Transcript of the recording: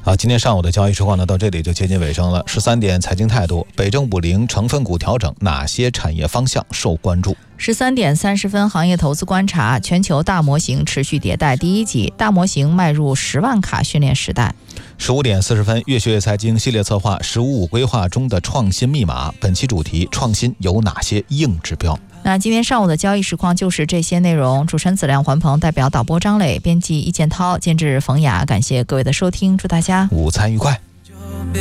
好，今天上午的交易实况呢，到这里就接近尾声了。13点财经态度，北证50成分股调整，哪些产业方向受关注 ？13点30分，行业投资观察，全球大模型持续迭代，第一集大模型迈入10万卡训练时代。 15点40分，越学越财经系列策划15规划中的创新密码，本期主题：创新有哪些硬指标？ 那今天上午的交易实况就是这些内容。主持人子亮、环鹏，代表导播张磊，编辑易建涛，监制冯雅，感谢各位的收听，祝大家午餐愉快。